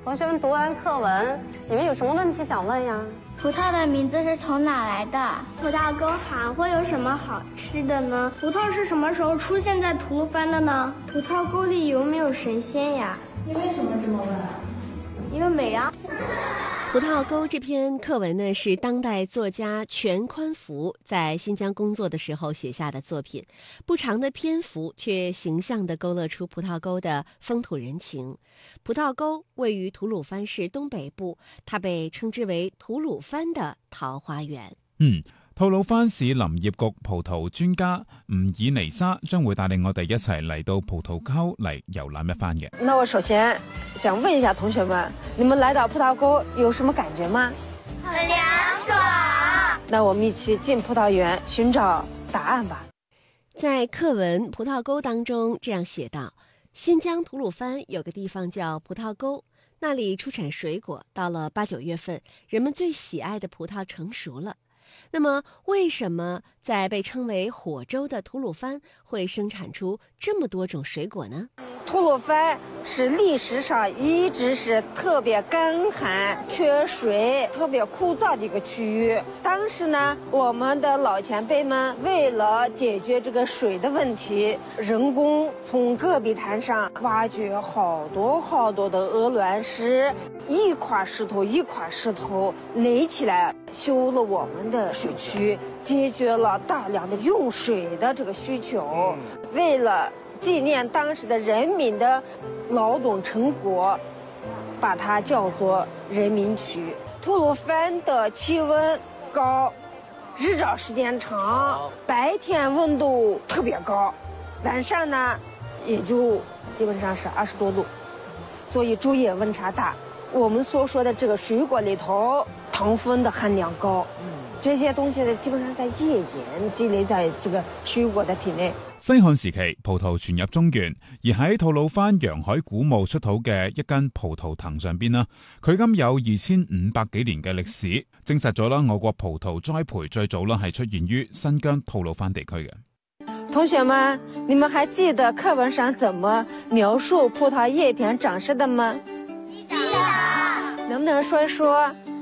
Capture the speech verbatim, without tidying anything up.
同学们读完课文，你们有什么问题想问呀？ 葡萄的名字是从哪来的？ 葡萄沟还会有什么好吃的呢？葡萄是什么时候出现在吐鲁番的呢？葡萄沟里有没有神仙呀？ 你为什么这么问啊？ 因为美啊。 葡萄沟这篇课文呢，是当代作家全宽福在新疆工作的时候写下的作品。不长的篇幅，却形象地勾勒出葡萄沟的风土人情。葡萄沟位于吐鲁番市东北部，它被称之為吐魯番的桃花源。 嗯。吐魯番市林業局葡萄專家吳爾尼莎將會帶領我哋一齊嚟到葡萄溝嚟遊覽一番嘅。 那我首先想問一下同學們，你們來到葡萄溝有什麼感覺嗎？ 很涼爽。 那我們一起進葡萄園尋找答案吧。 在課文《葡萄溝》當中這樣寫道：新疆吐魯番有個地方叫葡萄溝，那裡出產水果，到了八九月份，人們最喜愛的葡萄成熟了。那麼為什麼在被稱為火州的吐魯番會生產出這麼多種水果呢？ 吐魯番是歷史上一直是特別乾旱、缺水、特別枯燥的一個區域。當時呢，我們的老前輩們為了解決這個水的問題，人工從戈壁灘上挖掘好多好多的鵝卵石，一塊石頭一塊石頭壘起來，修了我們的水區，解決了大量的用水的這個需求。為了紀念當時的人民的勞動成果，把它叫做人民區。吐魯番的氣溫高，日照時間長，白天溫度特別高，晚上呢也就基本上是二十多度，所以昼夜溫差大。我們所說的這個水果裏頭，糖分的含量高，這些東西呢基本上在夜間積累在這個水果的體內。 西漢時期，葡萄傳入中原，而喺吐魯番洋海古墓出土嘅一根葡萄藤上邊啦，距今有二千五百幾年嘅歷史，證實咗啦，我國葡萄栽培最早啦係出現於新疆吐魯番地區嘅。 同學們，你們還記得課文上怎麼描述葡萄葉片長勢的嗎？ 記得。 能不能說一說